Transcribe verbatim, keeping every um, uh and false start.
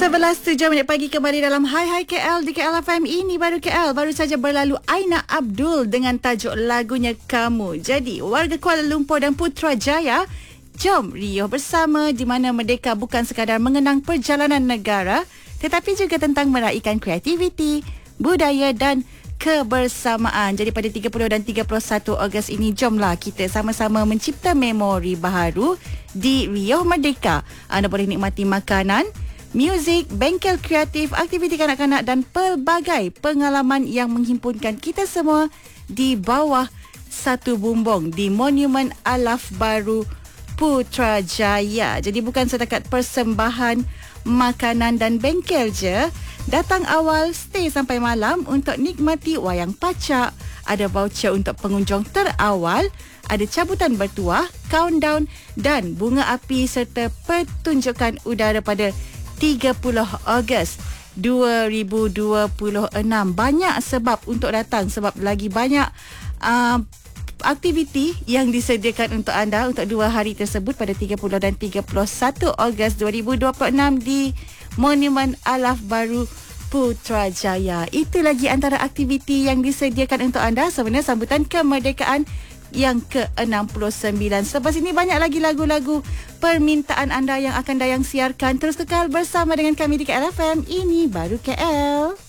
sebelas tujuh minit pagi kembali dalam Hai Hai K L di K L F M. Ini baru K L. Baru saja berlalu Aina Abdul dengan tajuk lagunya Kamu. Jadi warga Kuala Lumpur dan Putrajaya, jom riuh bersama, di mana merdeka bukan sekadar mengenang perjalanan negara, tetapi juga tentang meraihkan kreativiti, budaya dan kebersamaan. Jadi pada tiga puluh dan tiga puluh satu Ogos ini, jomlah kita sama-sama mencipta memori baharu di Riuh Merdeka. Anda boleh nikmati makanan, muzik, bengkel kreatif, aktiviti kanak-kanak dan pelbagai pengalaman yang menghimpunkan kita semua di bawah satu bumbung di Monumen Alaf Baru Putrajaya. Jadi bukan setakat persembahan makanan dan bengkel je. Datang awal, stay sampai malam untuk nikmati wayang pacak. Ada voucher untuk pengunjung terawal, ada cabutan bertuah, countdown dan bunga api serta pertunjukan udara pada tiga puluh Ogos dua ribu dua puluh enam. Banyak sebab untuk datang, sebab lagi banyak uh, aktiviti yang disediakan untuk anda untuk dua hari tersebut pada tiga puluh dan tiga puluh satu Ogos dua ribu dua puluh enam di Monumen Alaf Baru Putrajaya. Itu lagi antara aktiviti yang disediakan untuk anda sebenarnya sambutan kemerdekaan yang ke enam puluh sembilan. Selepas ini banyak lagi lagu-lagu permintaan anda yang akan Dayang siarkan. Terus kekal bersama dengan kami di K L F M. Ini baru K L.